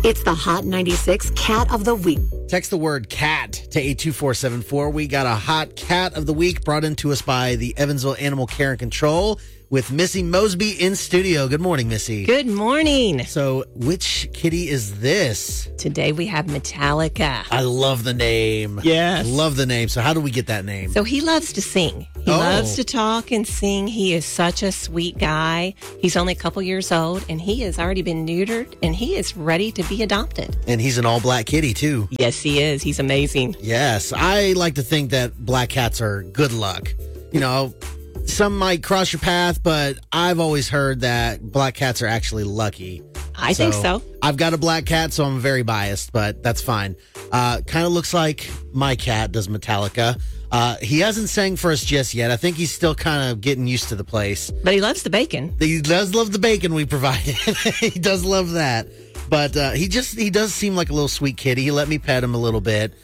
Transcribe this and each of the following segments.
It's the Hot 96 Cat of the Week. Text the word cat to 82474. We got a hot cat of the week brought into us by the Evansville Animal Care and Control with Missy Mosby in studio. Good morning, Missy. Good morning. So, which kitty is this? Today we have Metallica. I love the name. Yes. Love the name. So, how do we get that name? So he loves to sing. He loves to talk and sing. He is such a sweet guy. He's only a couple years old, and he has already been neutered, and he is ready to be adopted. And he's an all-black kitty, too. Yes, he is. He's amazing. Yes. I like to think that black cats are good luck. You know, some might cross your path, but I've always heard that black cats are actually lucky. I think so. I've got a black cat, so I'm very biased, but that's fine. Kind of looks like my cat does, Metallica. He hasn't sang for us just yet. I think he's still kind of getting used to the place. But he loves the bacon. He does love the bacon we provided. He does love that. But he does seem like a little sweet kitty. He let me pet him a little bit.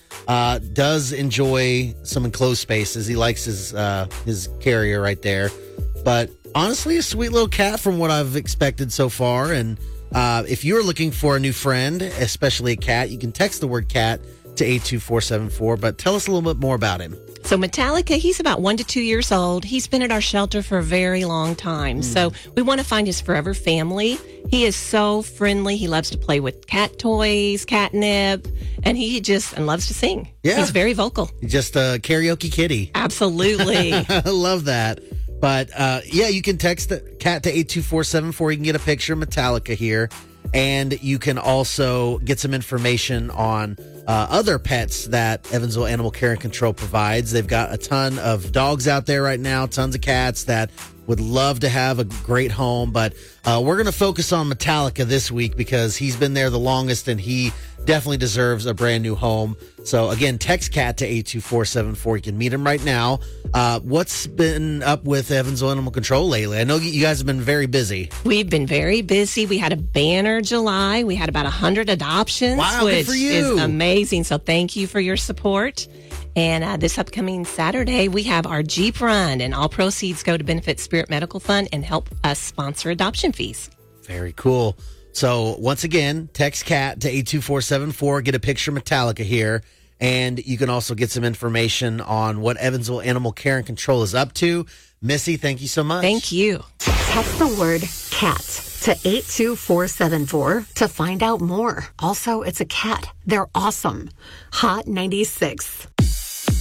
Does enjoy some enclosed spaces. He likes his carrier right there. But honestly, a sweet little cat from what I've expected so far. And if you're looking for a new friend, especially a cat, you can text the word cat to 82474. But tell us a little bit more about him. So Metallica, he's about 1 to 2 years old. He's been at our shelter for a very long time. So we want to find his forever family. He is so friendly. He loves to play with cat toys, catnip, and he just loves to sing. Yeah. He's very vocal. He's just a karaoke kitty. Absolutely. I love that. But you can text the cat to 82474. You can get a picture of Metallica here. And you can also get some information on other pets that Evansville Animal Care and Control provides. They've got a ton of dogs out there right now, tons of cats that would love to have a great home. But we're going to focus on Metallica this week because he's been there the longest and he definitely deserves a brand new home. So again, text cat to 82474. You can meet him right now. What's been up with Evansville Animal Control lately? I know you guys have been very busy. We've been very busy. We had a banner July. We had about 100 adoptions, wow, which good for you. is amazing. So thank you for your support. And this upcoming Saturday, we have our Jeep Run, and all proceeds go to benefit Spirit Medical Fund and help us sponsor adoption fees. Very cool. So once again, text cat to 82474. Get a picture of Metallica here. And you can also get some information on what Evansville Animal Care and Control is up to. Missy, thank you so much. Thank you. Text the word cat to 82474 to find out more. Also, it's a cat. They're awesome. Hot 96.